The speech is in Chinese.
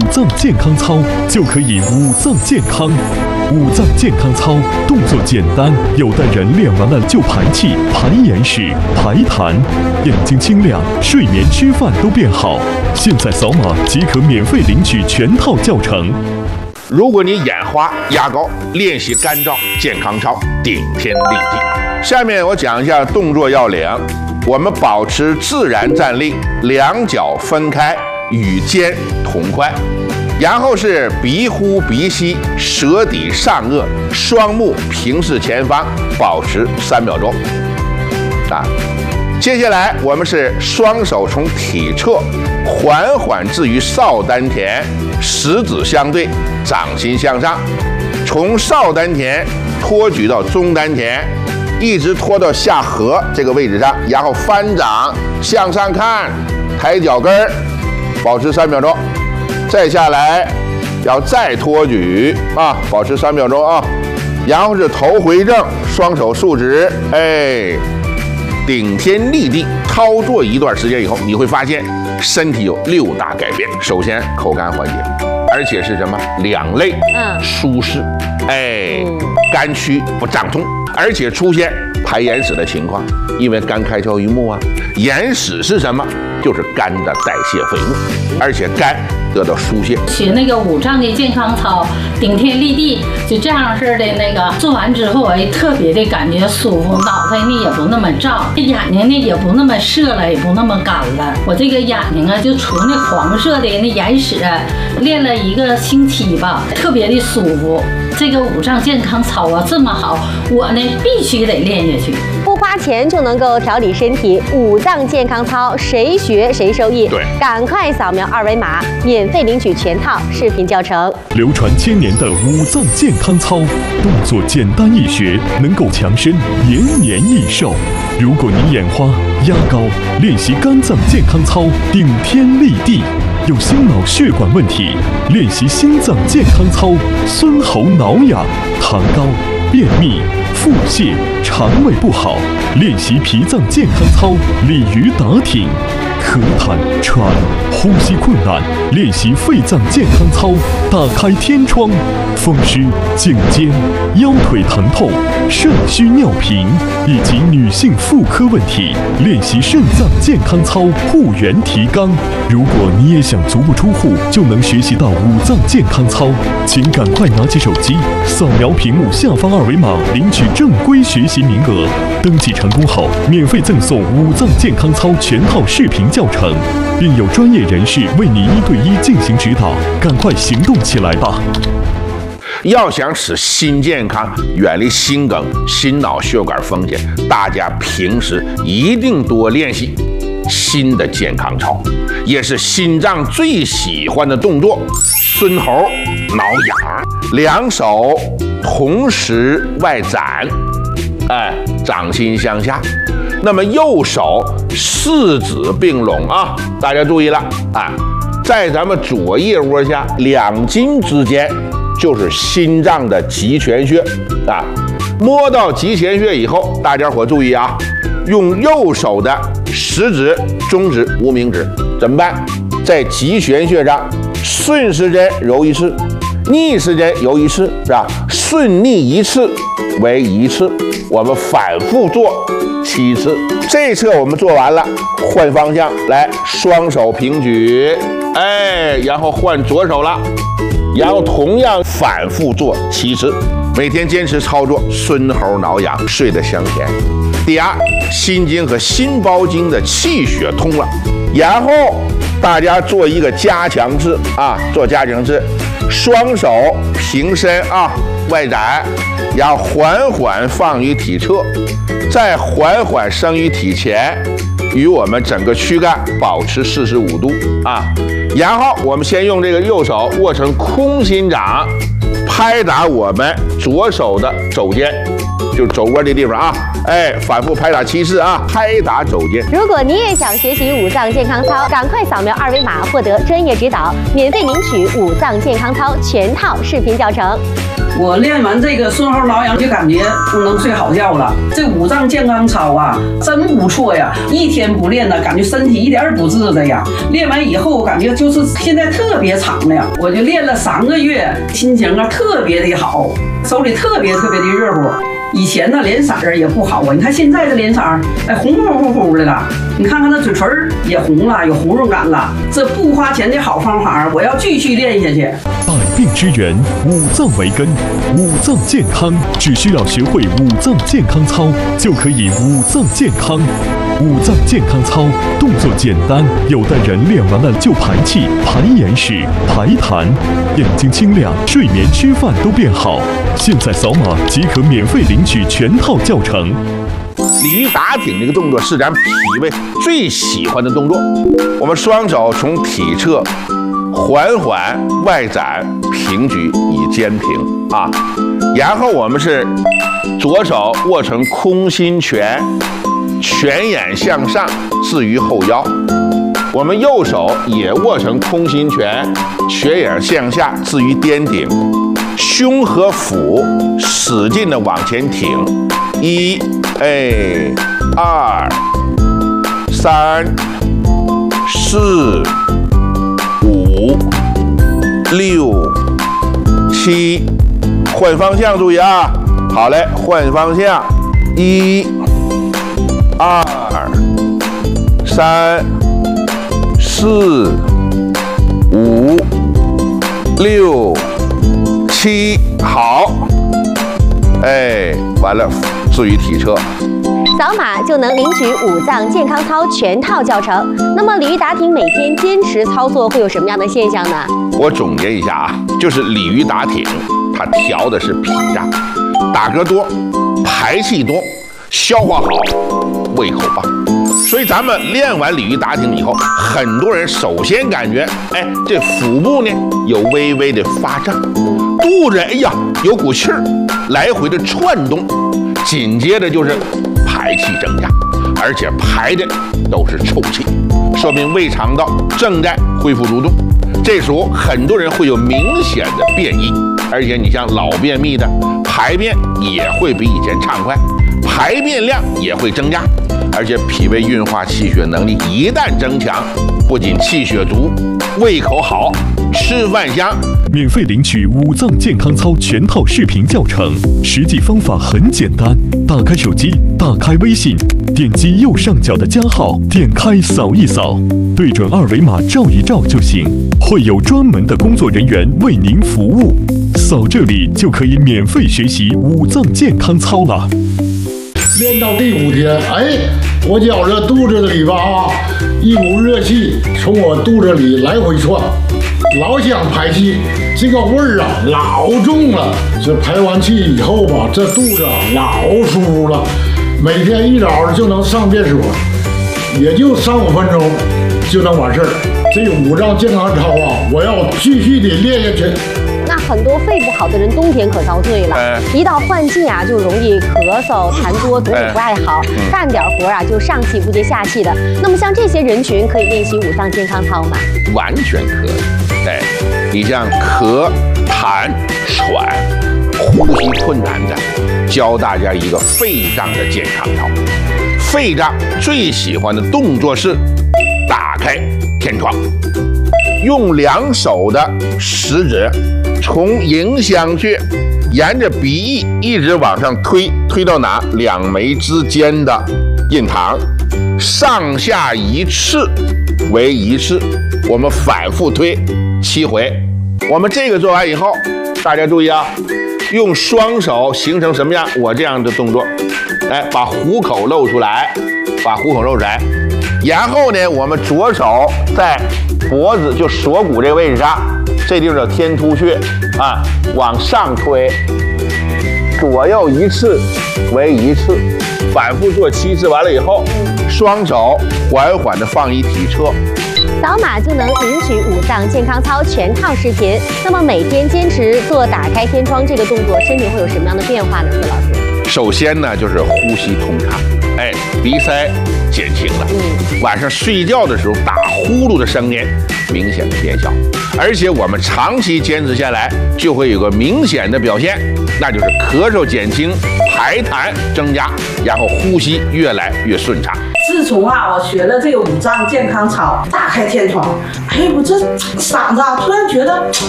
脏健康操就可以五脏健康。五脏健康操动作简单，有的人练完了就排气、排眼屎、排痰，眼睛清亮，睡眠、吃饭都变好。现在扫码即可免费领取全套教程。 如果你眼花、牙膏，练习干燥健康操，顶天立地。下面我讲一下动作要领。我们保持自然站立，两脚分开，与肩同宽。然后是鼻呼鼻吸，舌抵上颚，双目平视前方，保持3秒钟。接下来我们是双手从体侧缓缓置于少丹田，食指相对，掌心向上，从少丹田托举到中丹田，一直拖到下颌这个位置上，然后翻掌向上看，抬脚跟儿，保持3秒钟。再下来，要再托举保持3秒钟啊。然后是头回正，双手竖直，顶天立地。操作一段时间以后，你会发现身体有6大改变。首先，口干缓解，而且是什么？两肋舒适，肝区不胀痛，而且出现排眼屎的情况，因为肝开窍于目啊。眼屎是什么？就是肝的代谢废物，而且肝得到疏泄。 学那个五脏的健康操，顶天立地，就这样式的那个做完之后，特别的感觉舒服，脑袋呢也不那么胀，眼睛呢也不那么涩了，也不那么干了。我这个眼睛啊，就除那黄色的那眼屎，练了1个星期吧，特别的舒服。这个五脏健康操啊这么好，我呢必须得练下去。 不花钱就能够调理身体，五脏健康操谁学谁受益。 对， 赶快扫描2维码，免费领取全套视频教程。 流传1000年的五脏健康操，动作简单易学，能够强身，延年益寿。如果你眼花、压高，练习肝脏健康操，顶天立地。有心脑血管问题，练习心脏健康操，孙喉挠痒、痰高、便秘、腹泻、肠胃不好，练习脾脏健康操，鲤鱼打挺。咳痰、喘、呼吸困难，练习肺脏健康操，打开天窗。风湿、颈肩、腰腿疼痛、肾虚尿频以及女性妇科问题，练习肾脏健康操，护元提肛。如果你也想足不出户就能学习到五脏健康操，请赶快拿起手机，扫描屏幕下方2维码，领取正规学习名额。登记成功后，免费赠送五脏健康操全套视频教程，并有专业人士为你1对1进行指导。赶快行动起来吧！ 要想使心健康，远离心梗、心脑血管风险，大家平时一定多练习心的健康操，也是心脏最喜欢的动作。孙喉挠痒，两手同时外展，掌心向下。那么右手4指并拢啊，大家注意了在咱们左腋窝下2筋之间，就是心脏的极泉穴摸到极泉穴以后，大家伙注意啊，用右手的食指、中指、无名指怎么办？在极泉穴上顺时针揉1次，逆时针揉1次，是吧？顺逆1次为1次，我们反复做7次。这一侧我们做完了，换方向来，双手平举，然后换左手了，然后同样反复做7次。每天坚持操作，孙喉挠痒，睡得香甜。第二，心经和心包经的气血通了，然后大家做一个加强式做加强式，双手平伸外展，然后缓缓放于体侧，再缓缓升于体前，与我们整个躯干保持45度然后我们先用这个右手握成空心掌，拍打我们左手的肘尖， 就肘关这地方啊，反复拍打7次啊，拍打肘间。 如果你也想学习五脏健康操，赶快扫描2维码获得专业指导，免费领取五脏健康操全套视频教程。 我练完这个顺后挠痒，就感觉能睡好觉了。这五脏健康操啊，真不错呀！一天不练呢，感觉身体一点不治的呀。练完以后，我感觉就是现在特别长了呀。我就练了3个月，心情啊特别的好，手里特别的热乎。以前呢脸色儿也不好啊，你看现在的脸色儿，红乎的了。你看看那嘴唇也红了，有红润感了。这不花钱的好方法，我要继续练下去。 百病之源，五脏为根，五脏健康只需要学会五脏健康操，就可以五脏健康。五脏健康操动作简单，有的人练完了就排气、排眼屎、排痰，眼睛清亮，睡眠、吃饭都变好。现在扫码即可免费领取全套教程。 鲤鱼打挺这个动作是咱脾胃最喜欢的动作。我们双手从体侧缓缓外展平举以肩平啊，然后我们是左手握成空心拳，拳眼向上置于后腰，我们右手也握成空心拳，拳眼向下置于颠顶，胸和腹使劲的往前挺，1、2、3、4、5、6、7，换方向注意啊！好嘞，换方向，1、2、3、4、5、6、7，好，完了，置于体侧。 扫码就能领取五脏健康操全套教程。那么鲤鱼打挺每天坚持操作会有什么样的现象呢？ 我总结一下啊，就是鲤鱼打挺，它调的是脾脏，打嗝多，排气多，消化好，胃口棒。所以咱们练完鲤鱼打挺以后，很多人首先感觉，这腹部呢有微微的发胀，肚子有股气儿来回的窜动，紧接着就是排气增加，而且排的都是臭气，说明胃肠道正在恢复蠕动。这时候很多人会有明显的便意，而且你像老便秘的，排便也会比以前畅快，排便量也会增加，而且脾胃运化气血能力一旦增强，不仅气血足，胃口好，吃饭香。 免费领取五脏健康操全套视频教程，实际方法很简单，打开手机，打开微信，点击右上角的加号，点开扫一扫，对准2维码照一照就行，会有专门的工作人员为您服务。扫这里就可以免费学习五脏健康操了。 练到第5天，我觉着肚子里吧一股热气从我肚子里来回窜，老想排气，这个味儿老重了。这排完气以后吧，这肚子老舒服了。每天一早就能上便所，也就3、5分钟就能完事儿。这五脏健康操我要继续的练下去。 那很多肺不好的人冬天可遭罪了，一到换季就容易咳嗽、痰多，总体不爱好，干点活就上气不接下气的。那么像这些人群可以练习五脏健康操吗？ 完全可以。你像咳、痰、喘、呼吸困难的，教大家一个肺脏的健康操。肺脏最喜欢的动作是打开天窗，用2手的食指从迎香穴沿着鼻翼一直往上推到哪？2眉之间的印堂，上下1次为1次，我们反复推7回。我们这个做完以后，大家注意啊，用双手形成什么样？我这样的动作，把虎口露出来，然后呢，我们左手在脖子就锁骨这个位置上，这地方叫天突穴往上推，左右1次为1次，反复做7次。完了以后，双手缓缓地放于体侧。 扫码就能领取五脏健康操全套视频。那么每天坚持做打开天窗这个动作，身体会有什么样的变化呢？何老师？ 首先呢，就是呼吸通畅，鼻塞减轻了，晚上睡觉的时候打呼噜的声音明显的变小，而且我们长期坚持下来，就会有个明显的表现，那就是咳嗽减轻，排痰增加，然后呼吸越来越顺畅。 自从我学了这个五脏健康操，大开天窗，我这嗓子突然觉得